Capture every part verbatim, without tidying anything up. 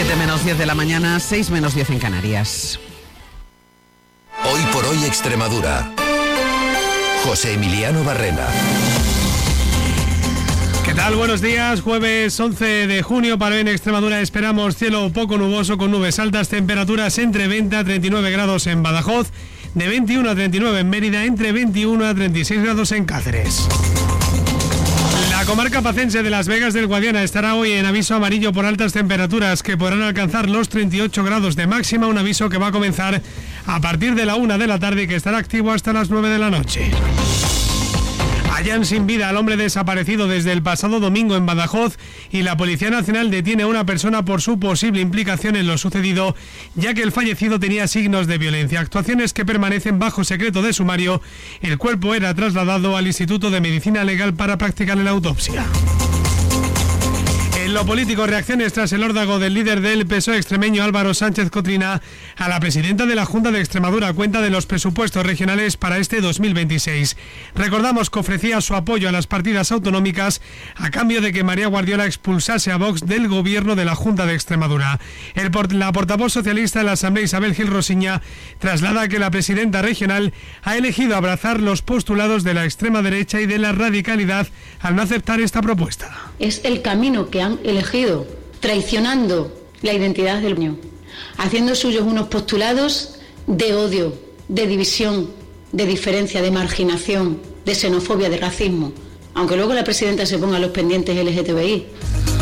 siete menos diez de la mañana, seis menos diez en Canarias. Hoy por hoy Extremadura. José Emiliano Barrena. ¿Qué tal? Buenos días. Jueves once de junio para hoy en Extremadura esperamos cielo poco nuboso con nubes altas, temperaturas entre veinte a treinta y nueve grados en Badajoz, de veintiuno a treinta y nueve en Mérida, entre veintiuno a treinta y seis grados en Cáceres. La comarca pacense de Las Vegas del Guadiana estará hoy en aviso amarillo por altas temperaturas que podrán alcanzar los treinta y ocho grados de máxima, un aviso que va a comenzar a partir de la una de la tarde y que estará activo hasta las nueve de la noche. Hallan sin vida al hombre desaparecido desde el pasado domingo en Badajoz y la Policía Nacional detiene a una persona por su posible implicación en lo sucedido, ya que el fallecido tenía signos de violencia, actuaciones que permanecen bajo secreto de sumario. El cuerpo era trasladado al Instituto de Medicina Legal para practicarle la autopsia. En lo político, reacciones tras el órdago del líder del P S O E extremeño Álvaro Sánchez Cotrina a la presidenta de la Junta de Extremadura a cuenta de los presupuestos regionales para este dos mil veintiséis. Recordamos que ofrecía su apoyo a las partidas autonómicas a cambio de que María Guardiola expulsase a Vox del gobierno de la Junta de Extremadura. El port- la portavoz socialista de la Asamblea, Isabel Gil Rosiña, traslada que la presidenta regional ha elegido abrazar los postulados de la extrema derecha y de la radicalidad al no aceptar esta propuesta. Es el camino que han elegido, traicionando la identidad del niño, haciendo suyos unos postulados de odio, de división, de diferencia, de marginación, de xenofobia, de racismo, aunque luego la presidenta se ponga los pendientes L G T B I.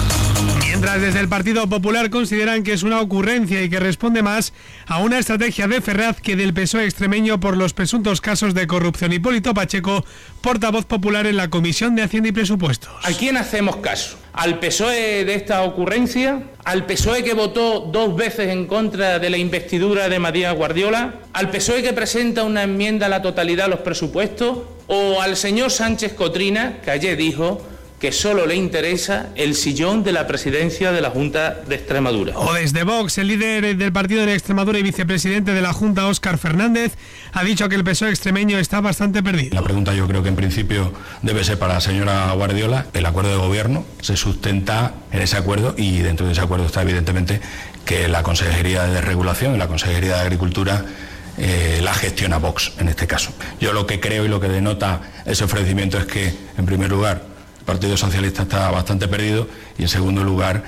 Mientras desde el Partido Popular consideran que es una ocurrencia y que responde más a una estrategia de Ferraz que del P S O E extremeño por los presuntos casos de corrupción. Hipólito Pacheco, portavoz popular en la Comisión de Hacienda y Presupuestos. ¿A quién hacemos caso? ¿Al P S O E de esta ocurrencia? ¿Al P S O E que votó dos veces en contra de la investidura de María Guardiola? ¿Al P S O E que presenta una enmienda a la totalidad a los presupuestos? ¿O al señor Sánchez Cotrina, que ayer dijo que solo le interesa el sillón de la presidencia de la Junta de Extremadura? O desde Vox, el líder del partido de Extremadura y vicepresidente de la Junta, Óscar Fernández, ha dicho que el P S O E extremeño está bastante perdido. La pregunta yo creo que en principio debe ser para la señora Guardiola. El acuerdo de gobierno se sustenta en ese acuerdo y dentro de ese acuerdo está evidentemente que la Consejería de Regulación y la Consejería de Agricultura Eh, la gestiona Vox en este caso. Yo lo que creo y lo que denota ese ofrecimiento es que, en primer lugar, el Partido Socialista está bastante perdido y, en segundo lugar,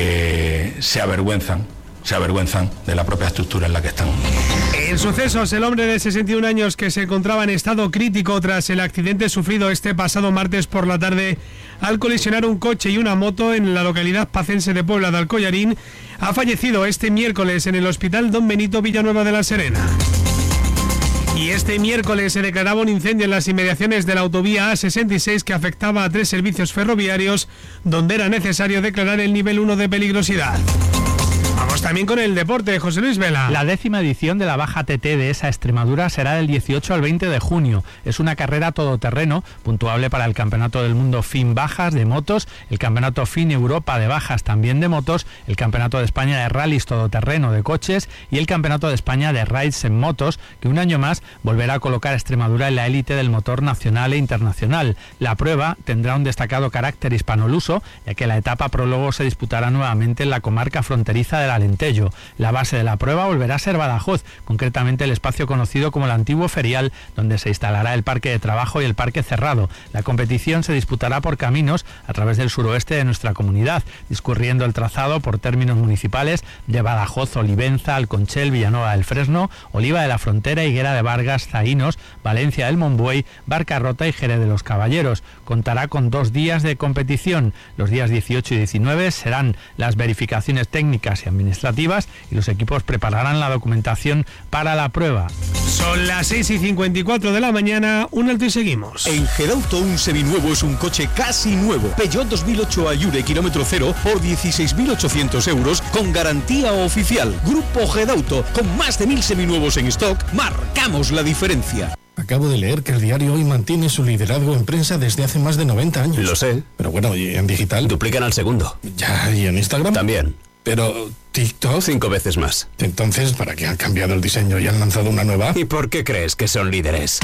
que se avergüenzan, se avergüenzan de la propia estructura en la que están. En sucesos, el hombre de sesenta y un años que se encontraba en estado crítico tras el accidente sufrido este pasado martes por la tarde al colisionar un coche y una moto en la localidad pacense de Puebla de Alcoyarín, ha fallecido este miércoles en el Hospital Don Benito Villanueva de la Serena. Y este miércoles se declaraba un incendio en las inmediaciones de la autovía A sesenta y seis que afectaba a tres servicios ferroviarios, donde era necesario declarar el nivel uno de peligrosidad. Vamos también con el deporte, José Luis Vela. La décima edición de la Baja T T de esa Extremadura será del dieciocho al veinte de junio. Es una carrera todoterreno, puntuable para el Campeonato del Mundo F I N Bajas de motos, el Campeonato F I N Europa de Bajas también de motos, el Campeonato de España de Rallys todoterreno de coches y el Campeonato de España de Rides en motos, que un año más volverá a colocar a Extremadura en la élite del motor nacional e internacional. La prueba tendrá un destacado carácter hispanoluso, ya que la etapa prólogo se disputará nuevamente en la comarca fronteriza de del Alentejo. La base de la prueba volverá a ser Badajoz, concretamente el espacio conocido como el antiguo ferial, donde se instalará el parque de trabajo y el parque cerrado. La competición se disputará por caminos a través del suroeste de nuestra comunidad, discurriendo el trazado por términos municipales de Badajoz, Olivenza, Alconchel, Villanueva del Fresno, Oliva de la Frontera, Higuera de Vargas, Zaínos, Valencia del Monbuey, Barcarrota y Jerez de los Caballeros. Contará con dos días de competición. Los días dieciocho y diecinueve serán las verificaciones técnicas y administrativas y los equipos prepararán la documentación para la prueba. Son las seis y cincuenta y cuatro de la mañana, un alto y seguimos. En Gedauto un seminuevo es un coche casi nuevo. Peugeot dos mil ocho Ayure kilómetro cero por dieciséis mil ochocientos euros con garantía oficial. Grupo Gedauto, con más de mil seminuevos en stock, marcamos la diferencia. Acabo de leer que el diario Hoy mantiene su liderazgo en prensa desde hace más de noventa años. Lo sé. Pero bueno, ¿y en digital? Duplican al segundo. Ya, ¿y en Instagram? También. Pero TikTok... Cinco veces más. Entonces, ¿para qué han cambiado el diseño y han lanzado una nueva? ¿Y por qué crees que son líderes?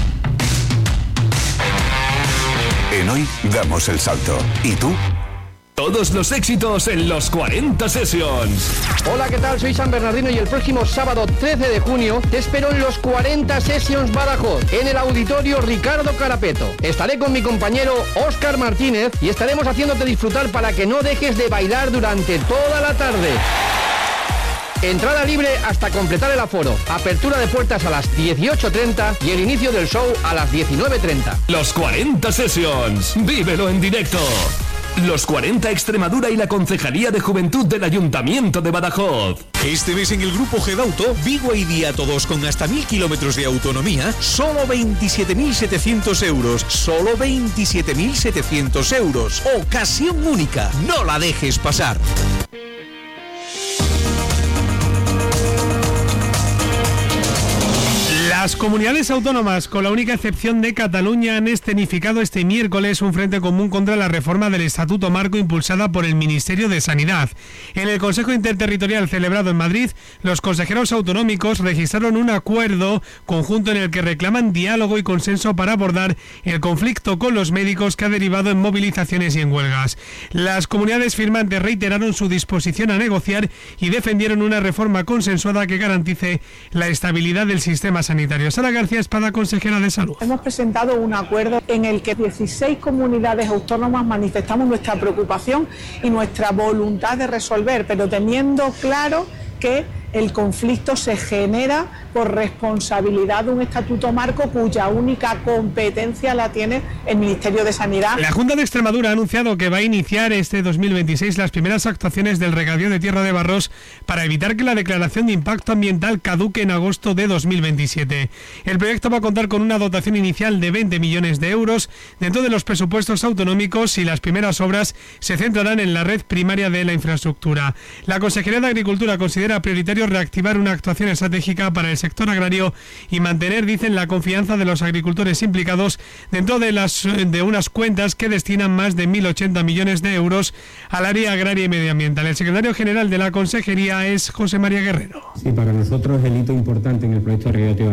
En Hoy damos el salto. ¿Y tú? Todos los éxitos en los cuarenta Sessions. Hola, ¿qué tal? Soy San Bernardino y el próximo sábado trece de junio te espero en los cuarenta Sessions Badajoz, en el auditorio Ricardo Carapeto. Estaré con mi compañero Óscar Martínez y estaremos haciéndote disfrutar para que no dejes de bailar durante toda la tarde. Entrada libre hasta completar el aforo. Apertura de puertas a las dieciocho treinta y el inicio del show a las diecinueve treinta. Los cuarenta Sessions. Vívelo en directo. Los cuarenta Extremadura y la Concejalía de Juventud del Ayuntamiento de Badajoz. Este mes en el Grupo Gedauto, Vigo y Día Todos con hasta mil kilómetros de autonomía, solo veintisiete mil setecientos euros. Solo veintisiete mil setecientos euros. Ocasión única. No la dejes pasar. Las comunidades autónomas, con la única excepción de Cataluña, han escenificado este miércoles un frente común contra la reforma del Estatuto Marco impulsada por el Ministerio de Sanidad. En el Consejo Interterritorial celebrado en Madrid, los consejeros autonómicos registraron un acuerdo conjunto en el que reclaman diálogo y consenso para abordar el conflicto con los médicos que ha derivado en movilizaciones y en huelgas. Las comunidades firmantes reiteraron su disposición a negociar y defendieron una reforma consensuada que garantice la estabilidad del sistema sanitario. Sara García Espada, consejera de Salud. Hemos presentado un acuerdo en el que dieciséis comunidades autónomas manifestamos nuestra preocupación y nuestra voluntad de resolver, pero teniendo claro que el conflicto se genera por responsabilidad de un estatuto marco cuya única competencia la tiene el Ministerio de Sanidad. La Junta de Extremadura ha anunciado que va a iniciar este dos mil veintiséis las primeras actuaciones del regadío de Tierra de Barros para evitar que la declaración de impacto ambiental caduque en agosto de dos mil veintisiete. El proyecto va a contar con una dotación inicial de veinte millones de euros dentro de los presupuestos autonómicos y las primeras obras se centrarán en la red primaria de la infraestructura. La Consejería de Agricultura considera prioritario reactivar una actuación estratégica para el sector agrario y mantener, dicen, la confianza de los agricultores implicados dentro de las de unas cuentas que destinan más de mil ochenta millones de euros al área agraria y medioambiental. El secretario general de la Consejería es José María Guerrero. Sí, para nosotros el hito importante en el proyecto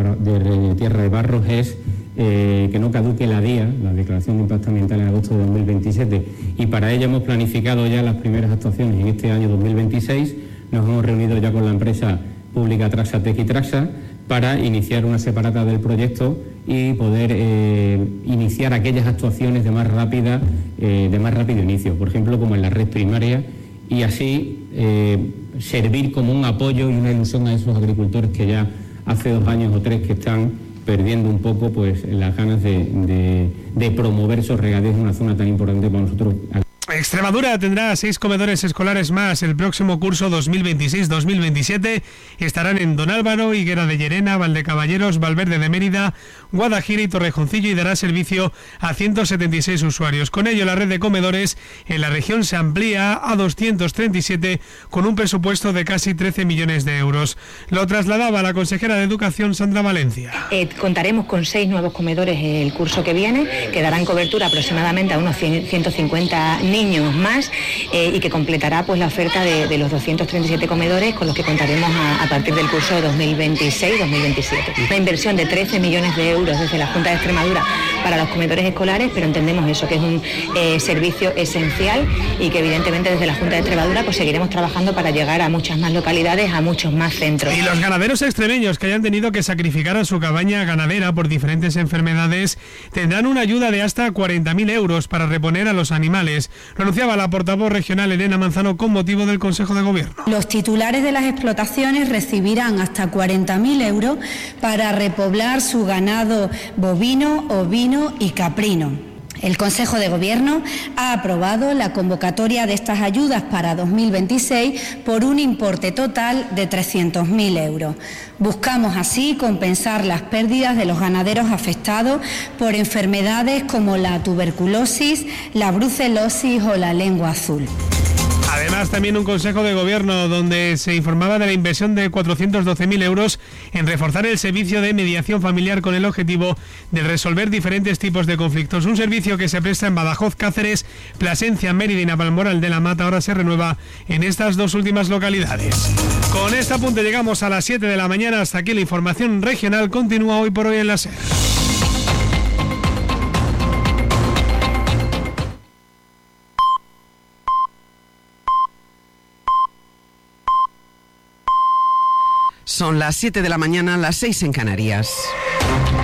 de Tierra de Barros es eh, que no caduque la D I A, la Declaración de Impacto Ambiental, en agosto de dos mil veintisiete, y para ello hemos planificado ya las primeras actuaciones en este año dos mil veintiséis. Nos hemos reunido ya con la empresa pública Traxatec y Traxa para iniciar una separata del proyecto y poder eh, iniciar aquellas actuaciones de más rápida, eh, de más rápido inicio, por ejemplo, como en la red primaria, y así eh, servir como un apoyo y una ilusión a esos agricultores que ya hace dos años o tres que están perdiendo un poco pues las ganas de, de, de promover esos regadíos en una zona tan importante para nosotros. Extremadura tendrá seis comedores escolares más el próximo curso dos mil veintiséis dos mil veintisiete. Estarán en Don Álvaro, Higuera de Llerena, Valdecaballeros, Valverde de Mérida, Guadajira y Torrejoncillo, y dará servicio a ciento setenta y seis usuarios. Con ello, la red de comedores en la región se amplía a doscientos treinta y siete con un presupuesto de casi trece millones de euros. Lo trasladaba la consejera de Educación, Sandra Valencia. Eh, contaremos con seis nuevos comedores el curso que viene, que darán cobertura aproximadamente a unos ciento cincuenta niños más eh, y que completará pues la oferta de, de los doscientos treinta y siete comedores con los que contaremos a, a partir del curso dos mil veintiséis dos mil veintisiete. Una inversión de trece millones de euros desde la Junta de Extremadura para los comedores escolares, pero entendemos eso, que es un eh, servicio esencial y que evidentemente desde la Junta de Extremadura pues seguiremos trabajando para llegar a muchas más localidades, a muchos más centros. Y los ganaderos extremeños que hayan tenido que sacrificar a su cabaña ganadera por diferentes enfermedades tendrán una ayuda de hasta cuarenta mil euros para reponer a los animales. Lo anunciaba la portavoz regional Elena Manzano con motivo del Consejo de Gobierno. Los titulares de las explotaciones recibirán hasta cuarenta mil euros para repoblar su ganado bovino, ovino y caprino. El Consejo de Gobierno ha aprobado la convocatoria de estas ayudas para dos mil veintiséis por un importe total de trescientos mil euros. Buscamos así compensar las pérdidas de los ganaderos afectados por enfermedades como la tuberculosis, la brucelosis o la lengua azul. Además, también un Consejo de Gobierno donde se informaba de la inversión de cuatrocientos doce mil euros en reforzar el servicio de mediación familiar con el objetivo de resolver diferentes tipos de conflictos. Un servicio que se presta en Badajoz, Cáceres, Plasencia, Mérida y Navalmoral de la Mata. Ahora se renueva en estas dos últimas localidades. Con este apunte llegamos a las siete de la mañana. Hasta aquí la información regional. Continúa Hoy por Hoy en la SER. Son las siete de la mañana, las seis en Canarias.